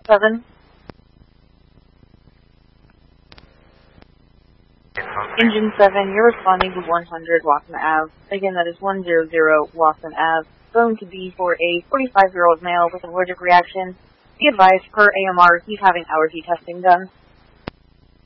7. Engine 7, you're responding to 100 Watson Ave. Again, that is 100 Watson Ave. Phone to be for a 45-year-old male with an allergic reaction. Be advised, per AMR, he's having allergy testing done.